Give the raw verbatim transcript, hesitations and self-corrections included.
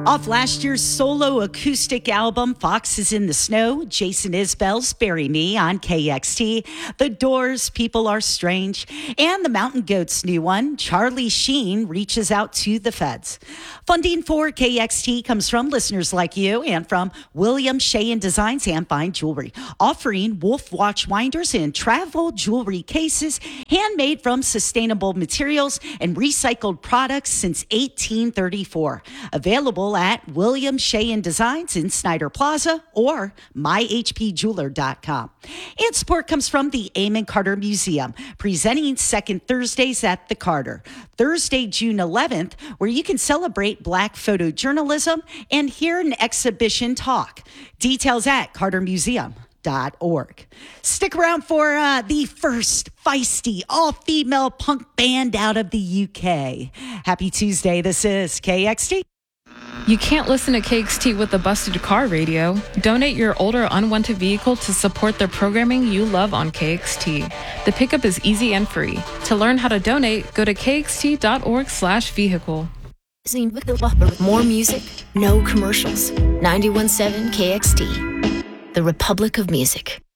Off last year's solo acoustic album, Foxes in the Snow, Jason Isbell's Bury Me on K X T, The Doors' People Are Strange, and the Mountain Goats' new one, Charlie Sheen, Reaches Out to the Feds. Funding for K X T comes from listeners like you and from William Shea Designs and Fine Jewelry, offering Wolf watch winders and travel jewelry cases handmade from sustainable materials and recycled products since eighteen thirty-four. Available at William Shea Designs in Snyder Plaza or my h p jeweler dot com. And support comes from the Amon Carter Museum, presenting second Thursdays at the Carter. Thursday, June eleventh, where you can celebrate Black photojournalism and hear an exhibition talk. Details at carter museum dot org. Stick around for uh, the first feisty all-female punk band out of the U K. Happy Tuesday. This is K X T. You can't listen to K X T with a busted car radio. Donate your older unwanted vehicle to support the programming you love on K X T. The pickup is easy and free. To learn how to donate, go to k x t dot org slash vehicle. More music, no commercials. ninety-one point seven K X T, the Republic of Music.